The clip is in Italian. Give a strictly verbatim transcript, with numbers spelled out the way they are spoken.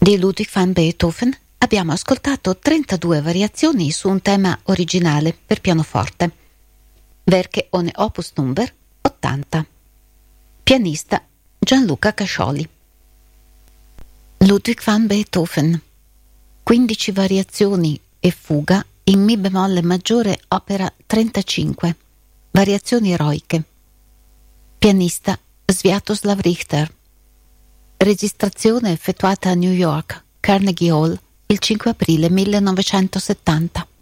Di Ludwig van Beethoven abbiamo ascoltato trentadue variazioni su un tema originale per pianoforte. Werke ohne Opus Number ottanta. Pianista Gianluca Cascioli. Ludwig van Beethoven. quindici variazioni e fuga in Mi bemolle maggiore, opera trentacinque. Variazioni eroiche. Pianista Sviatoslav Richter. Registrazione effettuata a New York, Carnegie Hall, il cinque aprile millenovecentosettanta.